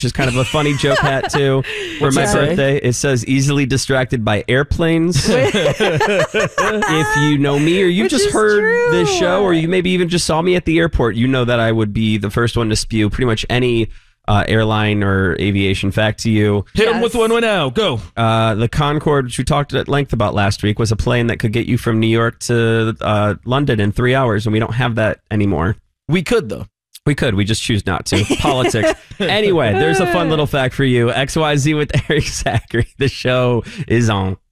Just kind of a funny joke hat too. For my birthday, it says easily distracted by airplanes. If you know me or you just heard this show or you maybe even just saw me at the airport, you know that I would be the first one to spew pretty much any airline or aviation fact to you. Hit them with one now. Go. The Concorde, which we talked at length about last week, was a plane that could get you from New York to London in 3 hours, and we don't have that anymore. We could, though. We could. We just choose not to. Politics. Anyway, there's a fun little fact for you. XYZ with Eric Zachary. The show is on.